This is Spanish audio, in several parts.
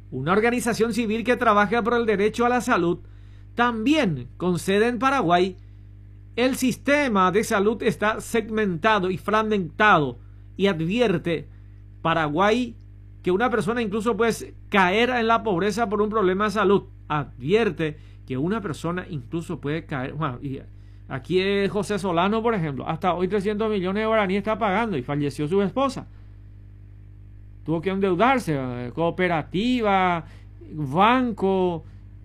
una organización civil que trabaja por el derecho a la salud, también con sede en Paraguay. El sistema de salud está segmentado y fragmentado y advierte Paraguay que una persona incluso puede caer en la pobreza por un problema de salud. Advierte que una persona incluso puede caer. Bueno, y aquí es José Solano, por ejemplo, hasta hoy 300 millones de guaraníes está pagando y falleció su esposa. Tuvo que endeudarse, cooperativa, banco,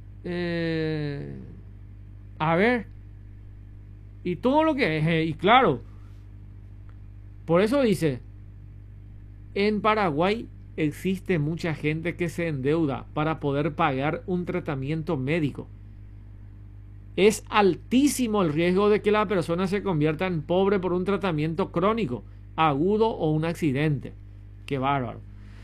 a ver, y todo lo que es, y claro, por eso dice, en Paraguay existe mucha gente que se endeuda para poder pagar un tratamiento médico. Es altísimo el riesgo de que la persona se convierta en pobre por un tratamiento crónico, agudo o un accidente. Qué bárbaro.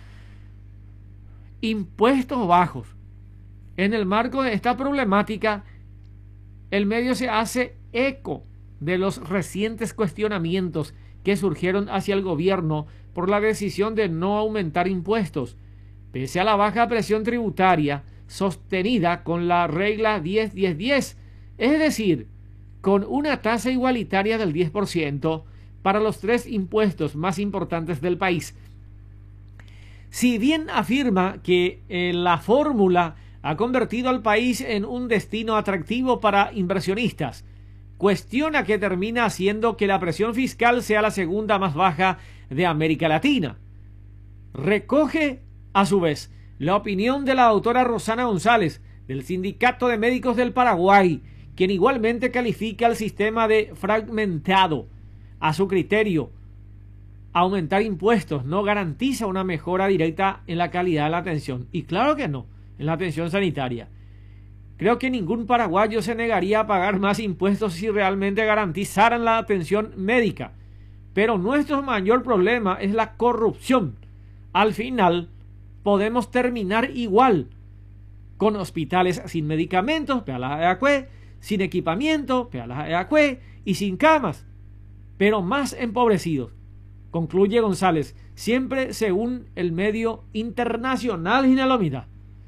Impuestos bajos. En el marco de esta problemática, el medio se hace eco de los recientes cuestionamientos que surgieron hacia el gobierno por la decisión de no aumentar impuestos, pese a la baja presión tributaria sostenida con la regla 10-10-10, es decir, con una tasa igualitaria del 10% para los 3 impuestos más importantes del país. Si bien afirma que la fórmula ha convertido al país en un destino atractivo para inversionistas, cuestiona que termina haciendo que la presión fiscal sea la segunda más baja de América Latina. Recoge, a su vez, la opinión de la doctora Rosana González, del Sindicato de Médicos del Paraguay, quien igualmente califica el sistema de fragmentado. A su criterio, aumentar impuestos no garantiza una mejora directa en la calidad de la atención. Y claro que no, en la atención sanitaria. Creo que ningún paraguayo se negaría a pagar más impuestos si realmente garantizaran la atención médica. Pero nuestro mayor problema es la corrupción. Al final, podemos terminar igual, con hospitales sin medicamentos, sin equipamiento, y sin camas, pero más empobrecidos. Concluye González, siempre según el medio internacional Ginelomita.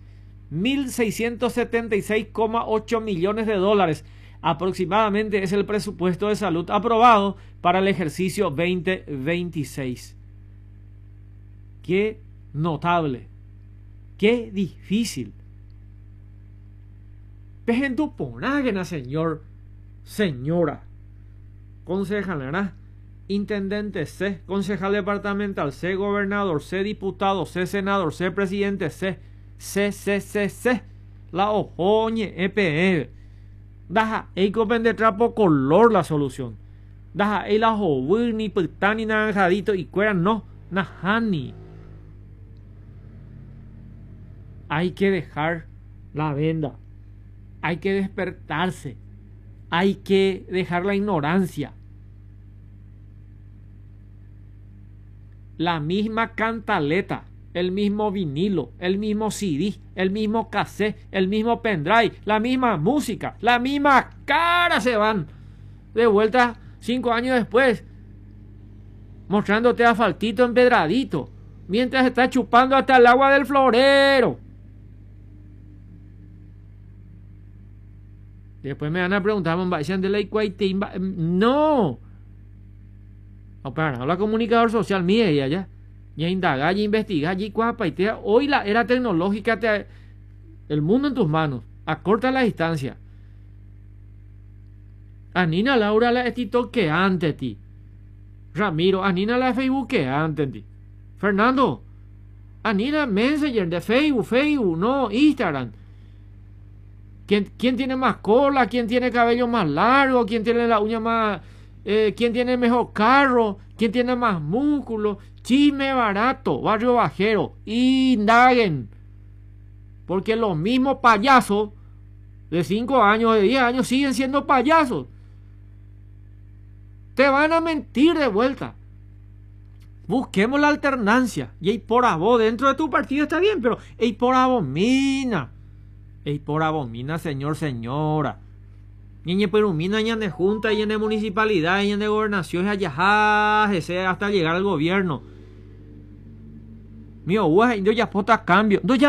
1.676,8 millones de dólares aproximadamente es el presupuesto de salud aprobado para el ejercicio 2026. Qué notable, qué difícil. Pejen tu ponágena, señora, concejal, intendente C, concejal departamental C, gobernador C, diputado C, senador C, presidente C, la ojoñe EPE. Daja ei copen de trapo color la solución. Daja ei la jovir ni putani naranjadito y cuera no, najani. Hay que dejar la venda. Hay que despertarse. Hay que dejar la ignorancia. La misma cantaleta, el mismo vinilo, el mismo CD, el mismo cassette, el mismo pendrive, la misma música, la misma cara se van de vuelta 5 años después, mostrándote asfaltito empedradito, mientras está chupando hasta el agua del florero. Después me van a preguntar, no. Para la comunicador social mía y allá. Ya indagar, ya investigar, ya cuapaitea. Hoy la era tecnológica, el mundo en tus manos. Acorta la distancia. Anina Laura la TikTok que antes ti. Ramiro, Anina la Facebook que antes ti. Fernando, Anina Messenger de Facebook, no Instagram. ¿Quién tiene más cola? ¿Quién tiene cabello más largo? ¿Quién tiene la uña más... ¿quién tiene mejor carro? ¿Quién tiene más músculo? Chisme barato, barrio bajero. Indaguen. Porque los mismos payasos de 5 años, de 10 años, siguen siendo payasos. Te van a mentir de vuelta. Busquemos la alternancia. Y por vos dentro de tu partido está bien, pero por abomina. Por abomina, señor, señora. Ñeñe perumina, ñan de junta, ñan de municipalidad, ñan de gobernación, allá, hasta llegar al gobierno. Mío, ya pota cambio.